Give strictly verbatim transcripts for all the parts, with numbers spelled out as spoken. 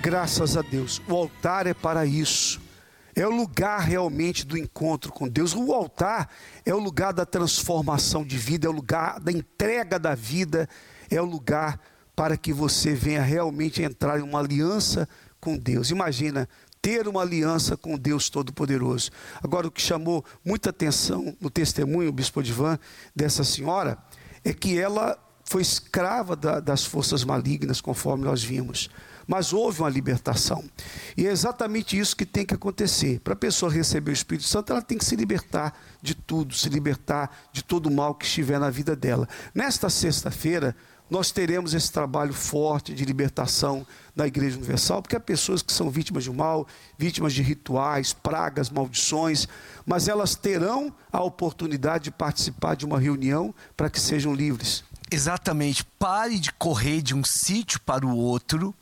Graças a Deus. O altar é para isso. É o lugar realmente do encontro com Deus. O altar é o lugar da transformação de vida, é o lugar da entrega da vida, é o lugar para que você venha realmente entrar em uma aliança com Deus. Imagina ter uma aliança com Deus Todo-Poderoso. Agora, o que chamou muita atenção no testemunho, Bispo Odivan, dessa senhora, é que ela foi escrava da, das forças malignas, conforme nós vimos. Mas houve uma libertação. E é exatamente isso que tem que acontecer. Para a pessoa receber o Espírito Santo, ela tem que se libertar de tudo, se libertar de todo o mal que estiver na vida dela. Nesta sexta-feira, nós teremos esse trabalho forte de libertação da Igreja Universal, porque há pessoas que são vítimas de mal, vítimas de rituais, pragas, maldições, mas elas terão a oportunidade de participar de uma reunião para que sejam livres. Exatamente. Pare de correr de um sítio para o outro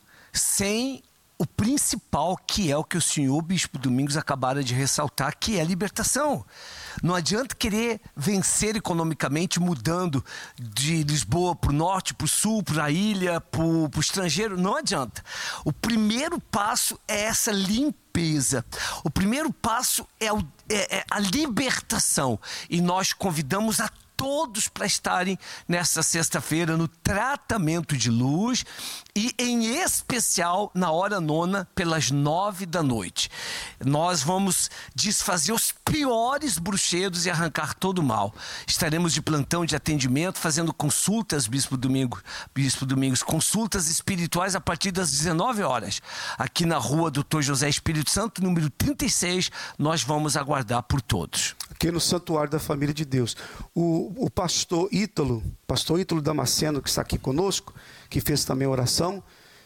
sem o principal, que é o que o senhor Bispo Domingos acabara de ressaltar, que é a libertação. Não adianta querer vencer economicamente mudando de Lisboa para o norte, para o sul, para a ilha, para o estrangeiro. Não adianta. O primeiro passo é essa limpeza. O primeiro passo é, o, é, é a libertação. E nós convidamos a todos para estarem nesta sexta-feira no tratamento de luz e, em especial, na hora nona, pelas nove da noite. Nós vamos desfazer os piores bruxedos e arrancar todo o mal. Estaremos de plantão de atendimento, fazendo consultas, Bispo Domingos, Bispo Domingos, consultas espirituais a partir das dezenove horas. Aqui na rua doutor José Espírito Santo, número trinta e seis, nós vamos aguardar por todos. Aqui no Santuário da Família de Deus. O, o pastor Ítalo, pastor Ítalo Damasceno, que está aqui conosco, que fez também a oração,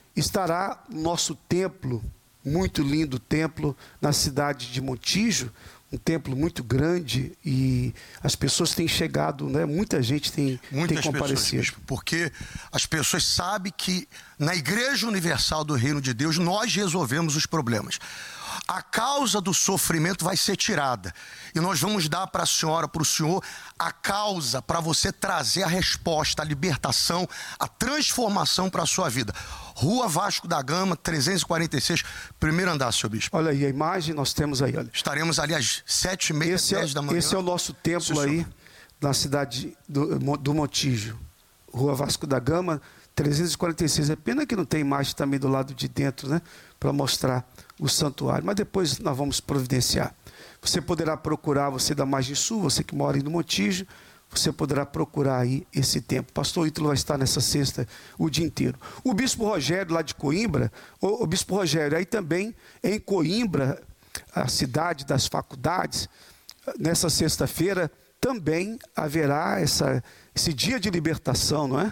estará no nosso templo, muito lindo templo, na cidade de Montijo, um templo muito grande, e as pessoas têm chegado, né? Muita gente tem, tem comparecido. Pessoas, porque as pessoas sabem que na Igreja Universal do Reino de Deus nós resolvemos os problemas. A causa do sofrimento vai ser tirada. E nós vamos dar para a senhora, para o senhor, a causa para você trazer a resposta, a libertação, a transformação para a sua vida. Rua Vasco da Gama, trezentos e quarenta e seis, primeiro andar, senhor bispo. Olha aí a imagem, nós temos aí. Olha. Estaremos ali às sete e meia, dez da manhã. Esse é o nosso templo. Sim, aí, na cidade do, do Montijo. Rua Vasco da Gama, trezentos e quarenta e seis. É pena que não tem imagem também do lado de dentro, né? Para mostrar o santuário. Mas depois nós vamos providenciar. Você poderá procurar, você da Margem Sul, você que mora aí no Montijo, você poderá procurar aí esse tempo. Pastor Ítalo vai estar nessa sexta o dia inteiro. O Bispo Rogério, lá de Coimbra, o, o Bispo Rogério, aí também em Coimbra, a cidade das faculdades, nessa sexta-feira também haverá essa, esse dia de libertação, não é?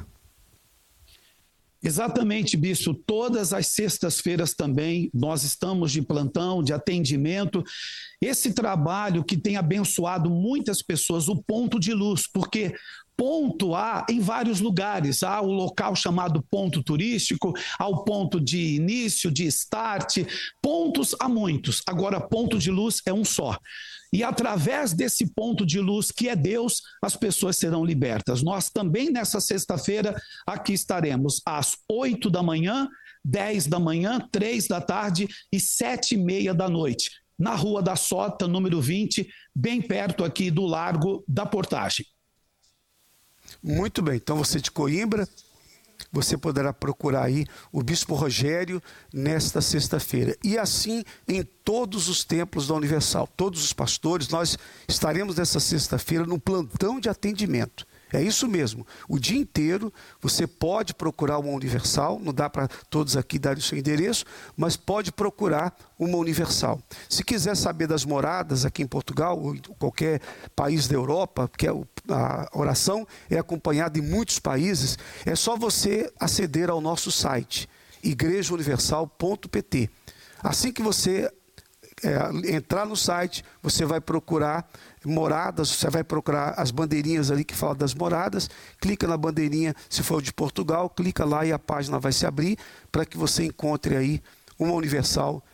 Exatamente, Bispo. Todas as sextas-feiras também nós estamos de plantão, de atendimento. Esse trabalho que tem abençoado muitas pessoas, o Ponto de Luz, porque ponto há em vários lugares. Há o local chamado ponto turístico, há o ponto de início, de start, pontos há muitos. Agora, ponto de luz é um só. E através desse ponto de luz que é Deus, as pessoas serão libertas. Nós também nessa sexta-feira aqui estaremos às oito da manhã, dez da manhã, três da tarde e sete e meia da noite, na Rua da Sota, número vinte, bem perto aqui do Largo da Portagem. Muito bem, então você de Coimbra, você poderá procurar aí o Bispo Rogério nesta sexta-feira. E assim em todos os templos da Universal, todos os pastores, nós estaremos nessa sexta-feira no plantão de atendimento. É isso mesmo, o dia inteiro você pode procurar uma Universal, não dá para todos aqui dar o seu endereço, mas pode procurar uma Universal. Se quiser saber das moradas aqui em Portugal ou em qualquer país da Europa, porque a oração é acompanhada em muitos países, é só você aceder ao nosso site, igreja universal ponto pt. Assim que você é, entrar no site, você vai procurar moradas, você vai procurar as bandeirinhas ali que falam das moradas, clica na bandeirinha, se for de Portugal, clica lá e a página vai se abrir para que você encontre aí uma Universal